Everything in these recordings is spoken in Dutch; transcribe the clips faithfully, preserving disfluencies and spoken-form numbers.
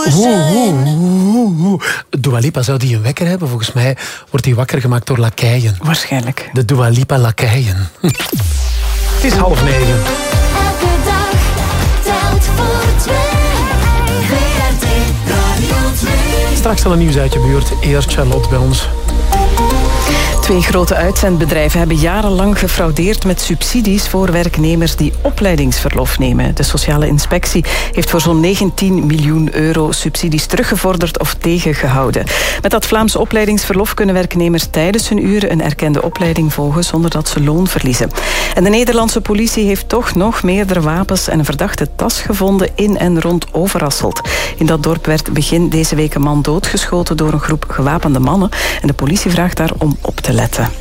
Oeh, oeh, oeh, oeh. Dua Lipa, zou die een wekker hebben? Volgens mij wordt die wakker gemaakt door lakeien. Waarschijnlijk. De Dua Lipa lakeien. Het is half negen. Elke dag telt voor twee. V R T Radio twee. Straks al een nieuws uit je buurt. Eerst Charlotte bij ons. Twee grote uitzendbedrijven hebben jarenlang gefraudeerd met subsidies voor werknemers die opleidingsverlof nemen. De sociale inspectie heeft voor zo'n negentien miljoen euro subsidies teruggevorderd of tegengehouden. Met dat Vlaams opleidingsverlof kunnen werknemers tijdens hun uren een erkende opleiding volgen zonder dat ze loon verliezen. En de Nederlandse politie heeft toch nog meerdere wapens en een verdachte tas gevonden in en rond Overasselt. In dat dorp werd begin deze week een man doodgeschoten door een groep gewapende mannen en de politie vraagt daar om op te letten.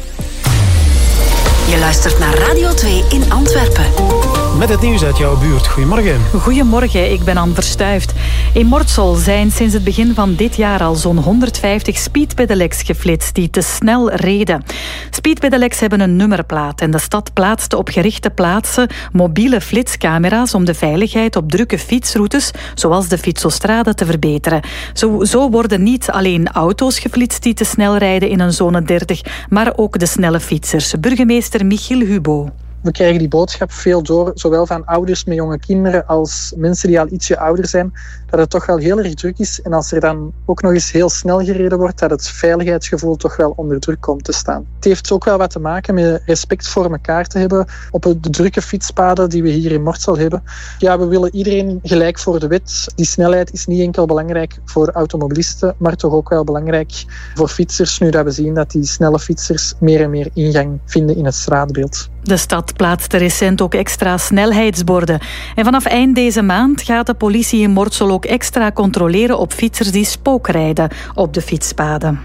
Je luistert naar Radio twee in Antwerpen. Met het nieuws uit jouw buurt. Goedemorgen. Goedemorgen, ik ben Anne Verstuift. In Mortsel zijn sinds het begin van dit jaar al zo'n honderdvijftig speedpedelecs geflitst die te snel reden. Speedpedelecs hebben een nummerplaat en de stad plaatste op gerichte plaatsen mobiele flitscamera's om de veiligheid op drukke fietsroutes, zoals de Fietsostrade, te verbeteren. Zo, zo worden niet alleen auto's geflitst die te snel rijden in een zone dertig, maar ook de snelle fietsers. Burgemeester Michiel Hubo. We krijgen die boodschap veel door, zowel van ouders met jonge kinderen als mensen die al ietsje ouder zijn, dat het toch wel heel erg druk is. En als er dan ook nog eens heel snel gereden wordt, dat het veiligheidsgevoel toch wel onder druk komt te staan. Het heeft ook wel wat te maken met respect voor elkaar te hebben op de drukke fietspaden die we hier in Mortsel hebben. Ja, we willen iedereen gelijk voor de wet. Die snelheid is niet enkel belangrijk voor automobilisten, maar toch ook wel belangrijk voor fietsers, nu dat we zien dat die snelle fietsers meer en meer ingang vinden in het straatbeeld. De stad plaatste recent ook extra snelheidsborden. En vanaf eind deze maand gaat de politie in Mortsel ook extra controleren op fietsers die spookrijden op de fietspaden.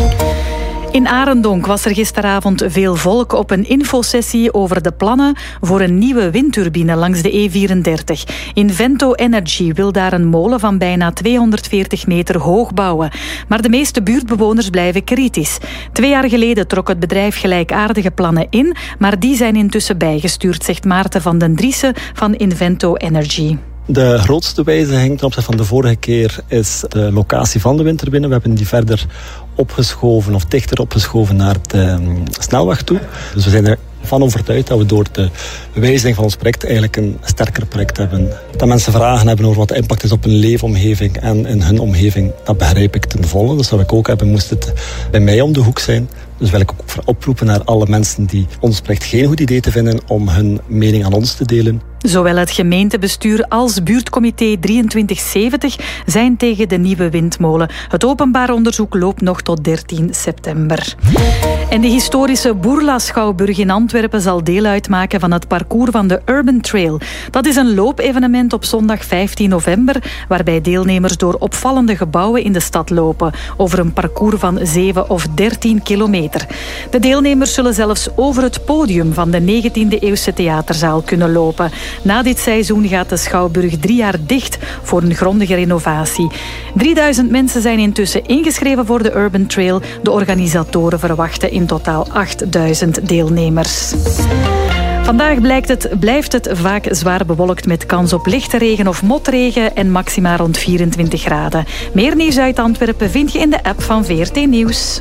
In Arendonk was er gisteravond veel volk op een infosessie over de plannen voor een nieuwe windturbine langs de E vierendertig. Invento Energy wil daar een molen van bijna tweehonderdveertig meter hoog bouwen. Maar de meeste buurtbewoners blijven kritisch. Twee jaar geleden trok het bedrijf gelijkaardige plannen in, maar die zijn intussen bijgestuurd, zegt Maarten van den Driessen van Invento Energy. De grootste wijziging ten opzichte van de vorige keer is de locatie van de windturbine. We hebben die verder opgeschoven of dichter opgeschoven naar de um, snelweg toe. Dus we zijn er van overtuigd dat we door de wijziging van ons project eigenlijk een sterker project hebben. Dat mensen vragen hebben over wat de impact is op hun leefomgeving en in hun omgeving, dat begrijp ik ten volle. Dus dat wil ik ook hebben, moest het bij mij om de hoek zijn. Dus wil ik ook oproepen naar alle mensen die ons project geen goed idee te vinden om hun mening aan ons te delen. Zowel het gemeentebestuur als buurtcomité drieëntwintig zeventig zijn tegen de nieuwe windmolen. Het openbaar onderzoek loopt nog tot dertien september. En de historische Boerla-schouwburg in Antwerpen zal deel uitmaken van het parcours van de Urban Trail. Dat is een loopevenement op zondag vijftien november, waarbij deelnemers door opvallende gebouwen in de stad lopen, over een parcours van zeven of dertien kilometer. De deelnemers zullen zelfs over het podium van de negentiende eeuwse theaterzaal kunnen lopen. Na dit seizoen gaat de Schouwburg drie jaar dicht voor een grondige renovatie. drieduizend mensen zijn intussen ingeschreven voor de Urban Trail. De organisatoren verwachten in totaal achtduizend deelnemers. Vandaag blijkt het, blijft het vaak zwaar bewolkt met kans op lichte regen of motregen en maxima rond vierentwintig graden. Meer nieuws uit Antwerpen vind je in de app van V R T Nieuws.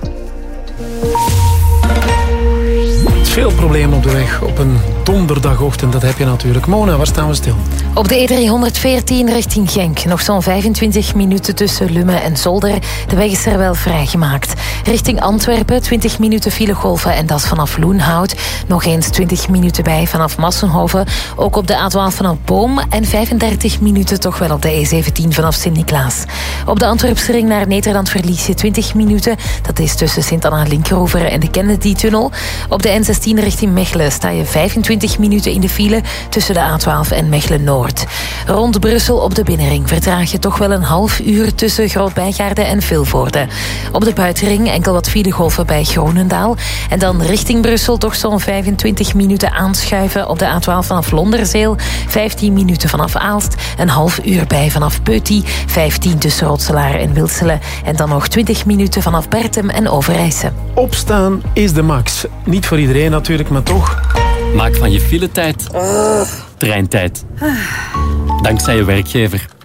Veel problemen op de weg op een donderdagochtend, dat heb je natuurlijk. Mona, waar staan we stil? Op de E driehonderdveertien richting Genk. Nog zo'n vijfentwintig minuten tussen Lummen en Zolder. De weg is er wel vrijgemaakt. Richting Antwerpen, twintig minuten filegolven en dat vanaf Loenhout. Nog eens twintig minuten bij vanaf Massenhoven. Ook op de A twaalf vanaf Boom. En vijfendertig minuten toch wel op de E zeventien vanaf Sint-Niklaas. Op de Antwerpse ring naar Nederland verlies je twintig minuten. Dat is tussen Sint-Anna-Linkeroever en de Kennedy-tunnel. Op de N zestien richting Mechelen sta je vijfentwintig minuten in de file tussen de A twaalf en Mechelen-Noord. Rond Brussel op de binnenring vertraag je toch wel een half uur tussen Groot-Bijgaarde en Vilvoorde. Op de buitenring enkel wat filegolven bij Gronendaal. En dan richting Brussel toch zo'n vijfentwintig minuten aanschuiven op de A twaalf vanaf Londerzeel. vijftien minuten vanaf Aalst. Een half uur bij vanaf Peuty. vijftien tussen Rotselaar en Wilselen. En dan nog twintig minuten vanaf Bertem en Overijse. Opstaan is de max. Niet voor iedereen natuurlijk, maar toch. Maak van je filetijd treintijd. Dankzij je werkgever.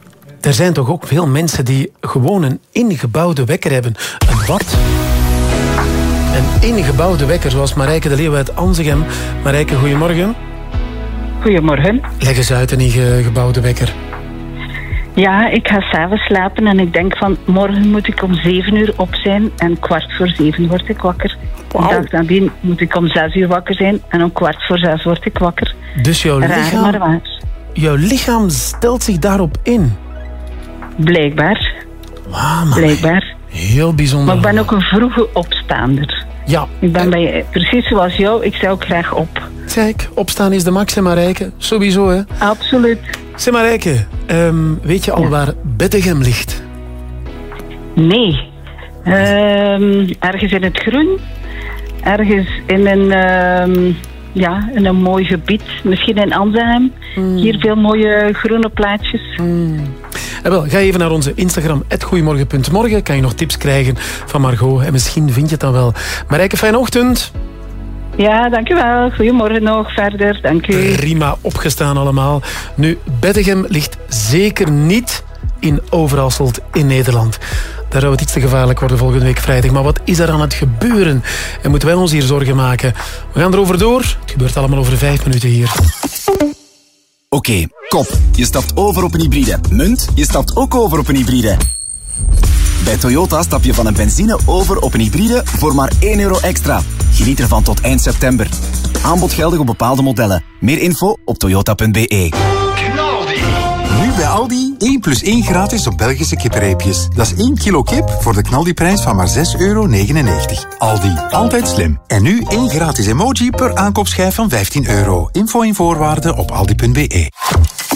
er zijn toch ook veel mensen die gewoon een ingebouwde wekker hebben. Een wat? Een ingebouwde wekker, zoals Marijke de Leeuw uit Anzegem. Marijke, goedemorgen. Goedemorgen. Leg eens uit een ingebouwde wekker. Ja, ik ga s'avonds slapen en ik denk van morgen moet ik om zeven uur op zijn en kwart voor zeven word ik wakker. Wow. De dag nadien moet ik om zes uur wakker zijn en om kwart voor zes word ik wakker. Dus jouw Raar, lichaam, maar waar. jouw lichaam stelt zich daarop in? Blijkbaar. Wow, maar Blijkbaar. heel bijzonder. Maar ik ben ook een vroege opstaander. Ja. Ik ben bij, precies zoals jou, ik sta ook graag op. Kijk, opstaan is de max, hè, Marijke. Sowieso, hè. Absoluut. Zeg Marijke, um, weet je al ja. waar Beddegem ligt? Nee. Um, ergens in het groen. Ergens in een, um, ja, in een mooi gebied. Misschien in Anzegem. Mm. Hier veel mooie groene plaatjes. Mm. En wel, ga even naar onze Instagram, at goeiemorgen punt morgen. Kan je nog tips krijgen van Margot. En misschien vind je het dan wel. Marijke, fijne ochtend. Ja, dankjewel. Goedemorgen nog verder. Dank u. Prima opgestaan allemaal. Nu, Beddegem ligt zeker niet in Overasselt in Nederland. Daar zou het iets te gevaarlijk worden volgende week vrijdag. Maar wat is er aan het gebeuren? En moeten wij ons hier zorgen maken? We gaan erover door. Het gebeurt allemaal over vijf minuten hier. Oké, okay, kop. Je stapt over op een hybride. Munt, je stapt ook over op een hybride. Bij Toyota stap je van een benzine over op een hybride voor maar één euro extra. Geniet ervan tot eind september. Aanbod geldig op bepaalde modellen. Meer info op toyota punt b e. Nu bij Aldi één plus één gratis op Belgische kippenreepjes. Dat is één kilo kip voor de knaldiprijs van maar zes euro negenennegentig. Aldi, altijd slim. En nu één gratis emoji per aankoopschijf van vijftien euro. Info en voorwaarden op aldi punt b e.